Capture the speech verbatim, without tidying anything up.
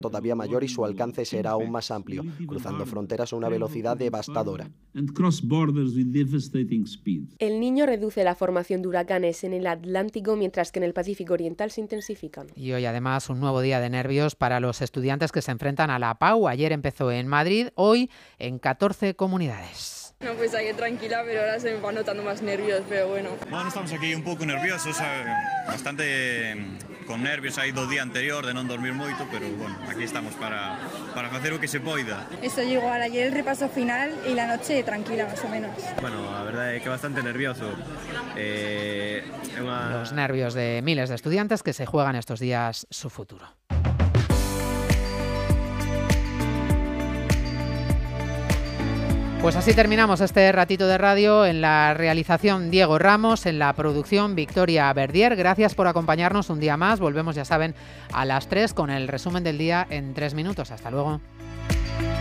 todavía mayor y su alcance será aún más amplio, cruzando fronteras a una velocidad devastadora. El Niño reduce la formación de huracanes en el Atlántico, mientras que en el Pacífico Oriental se intensifican. Y hoy además un nuevo día de nervios para los estudiantes que se enfrentan a la PAU. Ayer empezó en Madrid, hoy en catorce comunidades. No, pues aquí tranquila, pero ahora se me van notando más nervios, pero bueno. Bueno, estamos aquí un pouco nerviosos, bastante con nervios aí do día anterior de non dormir moito, pero bueno, aquí estamos para, para facer o que se poida. Eso igual, ayer el repaso final y la noche tranquila, más o menos. Bueno, a verdade é que bastante nervioso. Eh, una... Los nervios de miles de estudiantes que se juegan estos días su futuro. Pues así terminamos este ratito de radio. En la realización Diego Ramos, en la producción Victoria Verdier. Gracias por acompañarnos un día más. Volvemos, ya saben, a las tres con el resumen del día en tres minutos. Hasta luego.